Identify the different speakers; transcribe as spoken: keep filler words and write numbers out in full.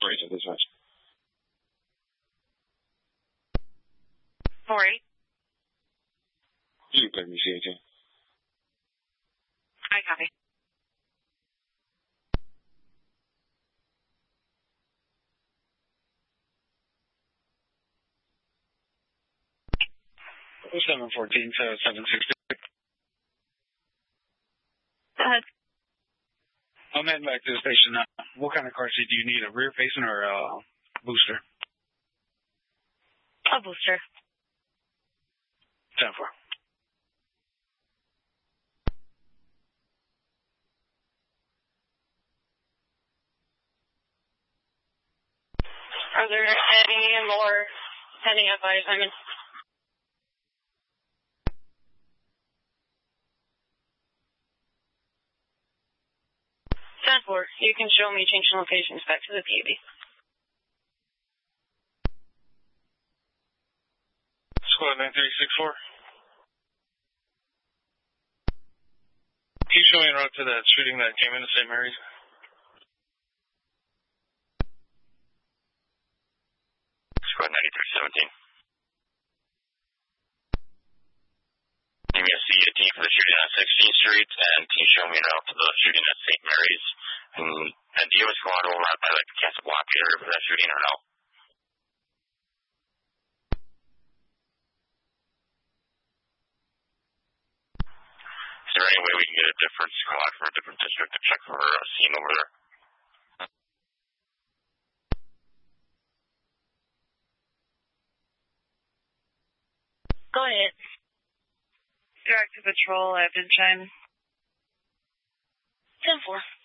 Speaker 1: Operator dispatch.
Speaker 2: four eight.
Speaker 1: You can me, C H A.
Speaker 2: I copy.
Speaker 1: seven fourteen to seven sixty.
Speaker 2: Go ahead.
Speaker 1: I'm heading back to the station now. What kind of car seat do you need? A rear facing or a booster?
Speaker 2: A booster.
Speaker 1: ten four.
Speaker 2: Are there any more pending F I assignments? ten four. You can show me changing locations back to the P A B.
Speaker 1: Squad nine three six four. Can you show me a route to that shooting that came into Saint Mary's?
Speaker 3: Squad ninety-three seventeen. Give me a C eighteen for the shooting on sixteenth Street, and can you show me a route to the shooting at Saint Mary's? And, and do you have a squad over by like the Casablanca area for that shooting or no? Is there any way we can get a different squad from a different district to check for a scene over there?
Speaker 2: Go ahead. Direct to patrol, I've been trying. ten four.